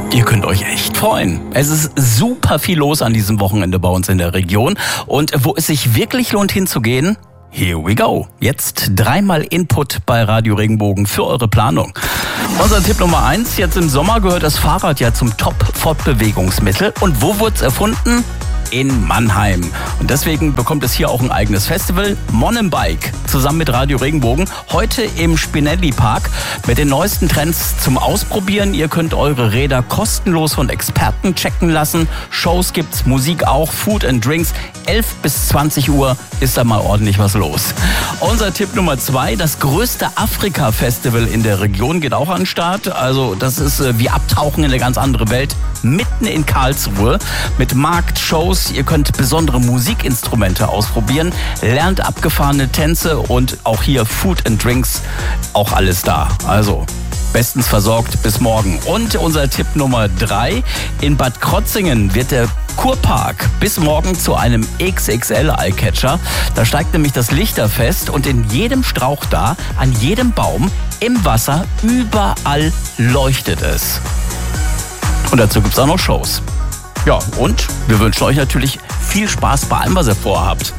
Ihr könnt euch echt freuen. Es ist super viel los an diesem Wochenende bei uns in der Region. Und wo es sich wirklich lohnt hinzugehen, here we go. Jetzt 3-mal Input bei Radio Regenbogen für eure Planung. Unser Tipp Nummer 1, jetzt im Sommer gehört das Fahrrad ja zum Top-Fortbewegungsmittel. Und wo wurde es erfunden? In Mannheim. Und deswegen bekommt es hier auch ein eigenes Festival, Mountainbike, zusammen mit Radio Regenbogen. Heute im Spinelli Park mit den neuesten Trends zum Ausprobieren. Ihr könnt eure Räder kostenlos von Experten checken lassen. Shows gibt's, Musik auch, Food and Drinks. 11 bis 20 Uhr ist da mal ordentlich was los. Unser Tipp Nummer 2, das größte Afrika-Festival in der Region geht auch an den Start. Also das ist wie Abtauchen in eine ganz andere Welt, mitten in Karlsruhe mit Markt, Shows. Ihr könnt besondere Musikinstrumente ausprobieren, lernt abgefahrene Tänze und auch hier Food and Drinks, auch alles da. Also bestens versorgt bis morgen. Und unser Tipp Nummer 3, in Bad Krotzingen wird der Kurpark bis morgen zu einem XXL-Eyecatcher. Da steigt nämlich das Lichterfest und in jedem Strauch da, an jedem Baum, im Wasser, überall leuchtet es. Und dazu gibt es auch noch Shows. Ja, und wir wünschen euch natürlich viel Spaß bei allem, was ihr vorhabt.